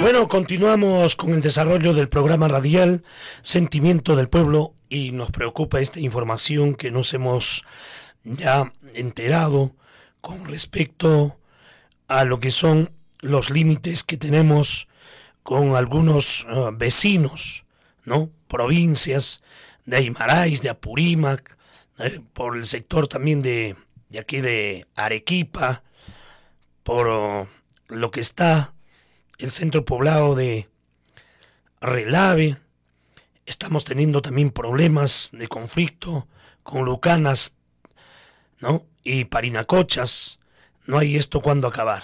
Bueno, continuamos con el desarrollo del programa radial Sentimiento del Pueblo y nos preocupa esta información que nos hemos ya enterado con respecto a lo que son los límites que tenemos con algunos vecinos, ¿no? Provincias de Aymaráis, de Apurímac, por el sector también de aquí de Arequipa, por lo que está el centro poblado de Relave. Estamos teniendo también problemas de conflicto con Lucanas, ¿no? Y Parinacochas. No hay esto cuándo acabar.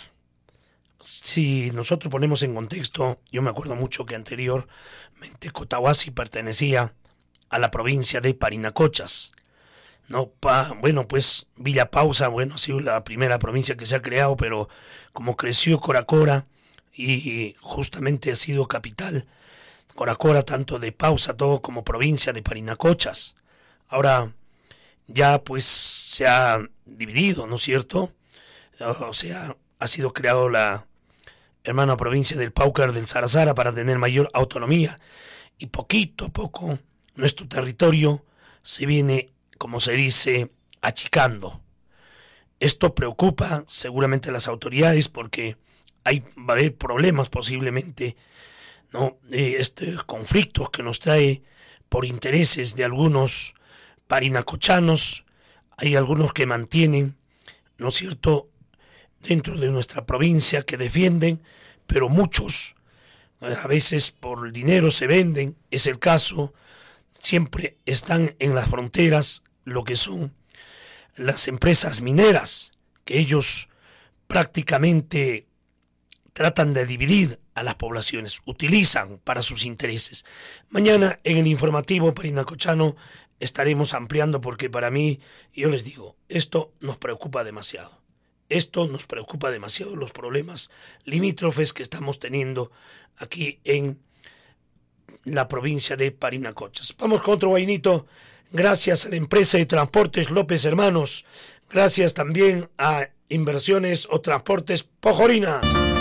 Si nosotros ponemos en contexto, yo me acuerdo mucho que anteriormente Cotahuasi pertenecía a la provincia de Parinacochas, ¿no? Bueno, pues Villa Pausa, bueno, ha sido la primera provincia que se ha creado, pero como creció Coracora y justamente ha sido capital Coracora tanto de Pausa todo como provincia de Parinacochas, ahora ya pues se ha dividido, ¿no es cierto? O sea, ha sido creado la hermana provincia del Paucar del Sarazara para tener mayor autonomía y poquito a poco nuestro territorio se viene, como se dice, achicando. Esto preocupa seguramente a las autoridades porque va a haber problemas posiblemente, ¿no? Estos conflictos que nos trae por intereses de algunos parinacochanos. Hay algunos que mantienen, ¿no es cierto?, dentro de nuestra provincia que defienden, pero muchos a veces por el dinero se venden. Es el caso, siempre están en las fronteras lo que son las empresas mineras, que ellos prácticamente tratan de dividir a las poblaciones, utilizan para sus intereses. Mañana en el informativo parinacochano estaremos ampliando porque para mí, yo les digo, esto nos preocupa demasiado. Esto nos preocupa demasiado, los problemas limítrofes que estamos teniendo aquí en la provincia de Parinacochas. Vamos con otro vainito. Gracias a la empresa de transportes López Hermanos. Gracias también a Inversiones o Transportes Pojorina.